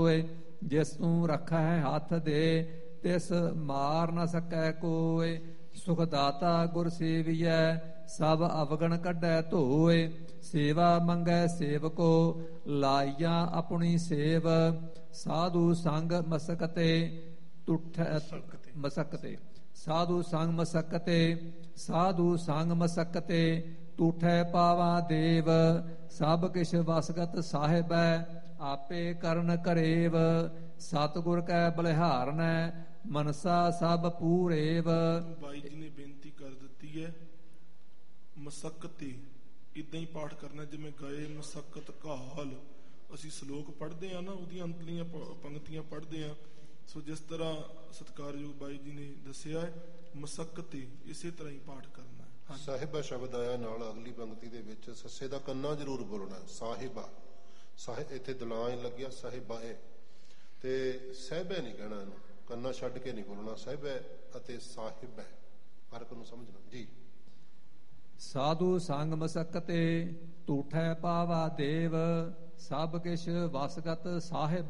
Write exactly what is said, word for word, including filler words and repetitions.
ਸੋਏ। ਜਿਸ ਤੂੰ ਰੱਖਾ ਹੈ ਹੱਥ ਦੇ ਤਿਸ ਮਾਰ ਨ ਸਕੈ ਕੋਇ। ਸੁਖ ਦਾਤਾ ਗੁਰ ਸੇਵੀਐ ਸਭ ਅਵਗਣ ਕੱਢੈ ਧੋਏ। ਸੇਵਾ ਮੰਗੈ ਸੇਵਕੋ ਲਾਈਆਂ ਆਪਣੀ ਸੇਵ। ਸਾਧੂ ਸੰਗ ਮਸਕਤੇ ਤੁਠੈ ਮਸਕਤੇ ਸਾਧੂ ਸੰਗ ਮਸਕਤੇ ਸਾਧੂ ਸੰਗ ਮਸਕਤੇ ਤੂਠੈ ਪਾਵਾ ਦੇਵ। ਸਭ ਕਿਛ ਵਸਗਤ ਸਾਹਿਬੈ ਆਪੇ ਕਰਨ ਕਰੇਵ। ਸਤਿਗੁਰ ਕੈ ਬਲਿਹਾਰਨੈ ਮਨਸਾ ਸਭ ਪੂਰੇਵ। ਬਾਈ ਜੀ ਨੇ ਬੇਨਤੀ ਕਰ ਦਿੱਤੀ ਹੈ ਮਸਕਤੀ ਇਦਾਂ ਹੀ ਪਾਠ ਕਰਨਾ ਜਿਵੇਂ ਗਏ ਮਸਕਤ ਕਾਲ। ਅਸੀਂ ਸ਼ਲੋਕ ਪੜ੍ਹਦੇ ਆ ਨਾ, ਉਹਦੀਆਂ ਅੰਤਲੀਆਂ ਪੰਕਤੀਆਂ ਪੜ੍ਹਦੇ ਆ। ਸੋ ਜਿਸ ਤਰ੍ਹਾਂ ਸਤਿਕਾਰਯੋਗ ਬਾਈ ਜੀ ਨੇ ਦੱਸਿਆ ਹੈ ਮਸਕਤੀ ਇਸੇ ਤਰ੍ਹਾਂ ਹੀ ਪਾਠ ਕਰਨਾ ਹੈ। ਸਾਹਿਬਾ ਸ਼ਬਦ ਆਇਆ ਨਾਲ ਅਗਲੀ ਪੰਕਤੀ ਦੇ ਵਿੱਚ ਸੱਸੇ ਦਾ ਕੰਨਾ ਜ਼ਰੂਰ ਬੋਲਣਾ। ਸਾਹਿਬਾ ਸਾਹਿਬ ਇੱਥੇ ਦਲਾਂ ਲੱਗਿਆ ਸਾਹਿਬਾ ਏ ਤੇ ਸਹਿਬੇ ਨਹੀਂ ਕਹਿਣਾ, ਇਹਨੂੰ ਕੰਨਾ ਛੱਡ ਕੇ ਨਹੀਂ ਬੋਲਣਾ। ਸਹਿਬੈ ਅਤੇ ਸਾਹਿਬ ਹੈ ਫਰਕ ਨੂੰ ਸਮਝਣਾ ਜੀ। ਸਾਧੂ ਸੰਗ ਮਸਕਤੇ ਤੂਠੈ ਪਾਵਾ ਦੇਵ। ਸਭ ਕਿਛ ਵਸਗਤ ਸਾਹਿਬ